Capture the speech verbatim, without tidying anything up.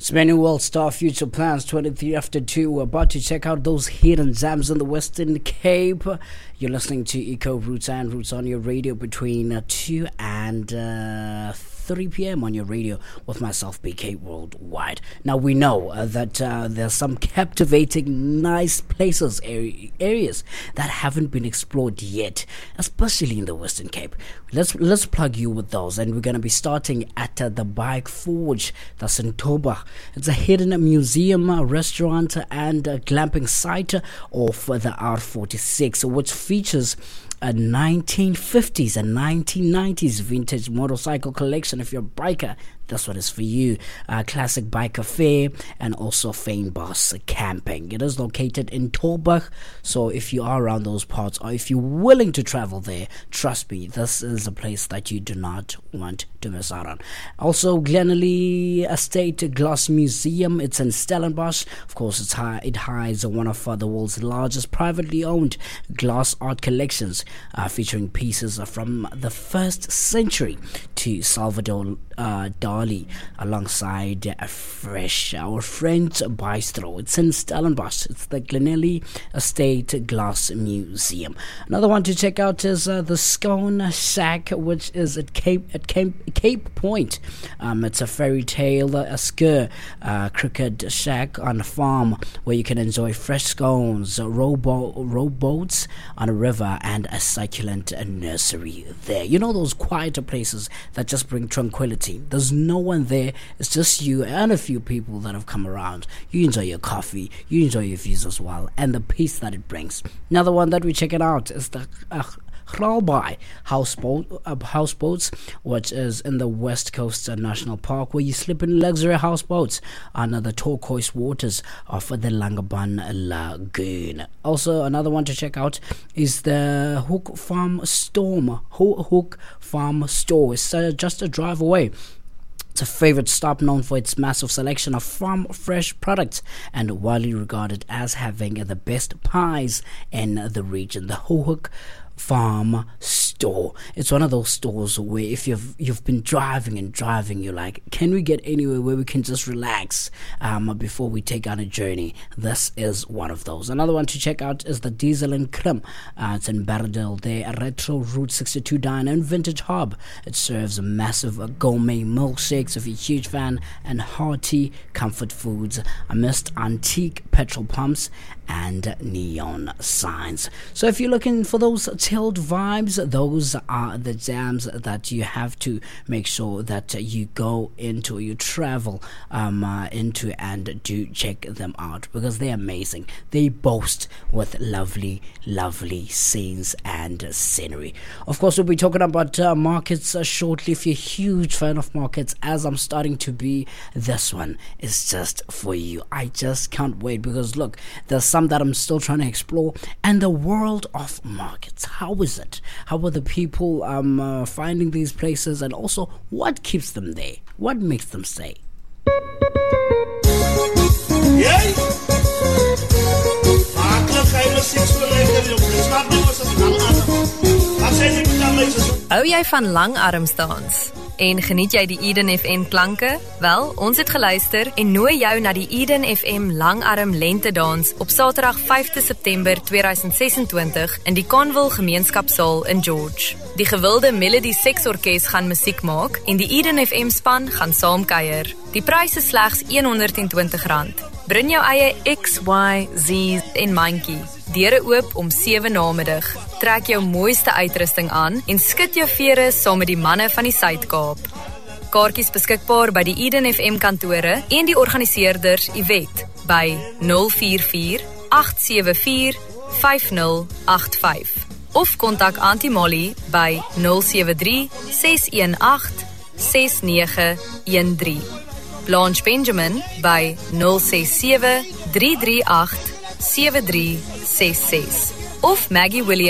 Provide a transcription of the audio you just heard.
It's Many World Star Future Plans twenty-three after two. We're about to check out those hidden gems in the Western Cape. You're listening to Eco Roots and Roots on your radio between uh, two and uh, three p.m. on your radio with myself, B K Worldwide. Now we know uh, that uh, there's some captivating, nice places, area, areas that haven't been explored yet, especially in the Western Cape. Let's let's plug you with those, and we're going to be starting at uh, the Bike Forge, that's in Toba. It's a hidden museum, uh, restaurant, and uh, glamping site of uh, the R forty-six, which features a nineteen fifties and nineteen nineties vintage motorcycle collection. If you're a biker, that's what is for you. Uh, classic biker fare and also Fynbos camping. It is located in Tulbagh, so if you are around those parts or if you're willing to travel there, trust me, this is a place that you do not want to miss out on. Also, Glenelly Estate Glass Museum. It's in Stellenbosch. Of course, it's high, it hides one of uh, the world's largest privately owned glass art collections, uh, featuring pieces from the first century to Salvador uh, Dali, alongside a fresh our French bistro. It's in Stellenbosch. It's the Glenelly Estate Glass Museum. Another one to check out is uh, the Scone Shack, which is at Cape at Cape, Cape Point. Um, it's a fairy tale, a sker uh, cricket shack on a farm where you can enjoy fresh scones, rowbo- rowboats on a river, and a succulent nursery there. You know those quieter places that just bring tranquility. There's no one there. It's just you and a few people that have come around. You enjoy your coffee, you enjoy your views as well, and the peace that it brings. Another one that we're checking out is the uh, Graalbaai houseboat, uh, houseboats, which is in the West Coast National Park, where you slip in luxury houseboats under the turquoise waters of the Langebaan Lagoon. Also, another one to check out is the Hook Farm Storm. Hook Farm Store. It's uh, just a drive away. It's a favorite stop known for its massive selection of farm fresh products and widely regarded as having the best pies in the region. The Hook Farm Store. It's one of those stores where if you've you've been driving and driving, you're like, can we get anywhere where we can just relax um, before we take on a journey? This is one of those. Another one to check out is the Diesel and Krim. Uh, it's in Berridale. They're a retro Route sixty-two diner and vintage hub. It serves a massive uh, gourmet milkshakes if you're a huge fan, and hearty comfort foods amidst antique petrol pumps and neon signs. So if you're looking for those chilled vibes, those are the jams that you have to make sure that you go into, you travel um, uh, into, and do check them out, because they're amazing. They boast with lovely, lovely scenes and scenery. Of course, we'll be talking about uh, markets uh, shortly. If you're a huge fan of markets, as I'm starting to be, this one is just for you. I just can't wait, because look, there's some that I'm still trying to explore. And the world of markets, how is it? How are the people um, uh, finding these places, and also what keeps them there? What makes them stay? Hou jy van langarmsdans? En geniet jy die Eden F M klanke? Wel, ons het geluister en nooi jou na die Eden F M Langarm Lentedans op Saterdag vyfde September tweeduisend ses-en-twintig in die Conville Gemeenskapsaal in George. Die gewilde Melody Seksorkes gaan musiek maak en die Eden F M span gaan saam kuier. Die prys is slegs honderd en twintig rand. Bring jou eie X, Y, Z en mandjie. Deure oop om sewe namiddag. Trek jou mooiste uitrusting aan en skud jou vere saam met die manne van die Suid-Kaap. Kaartjies beskikbaar by die Eden F M kantore en die organiseerders Iwet by nul vier vier, agt sewe vier, vyf nul agt vyf of kontak Auntie Molly by nul sewe drie, ses een agt, ses nege een drie. Blanche Benjamin by nul ses sewe, drie drie agt, sewe drie ses ses of Maggie Williams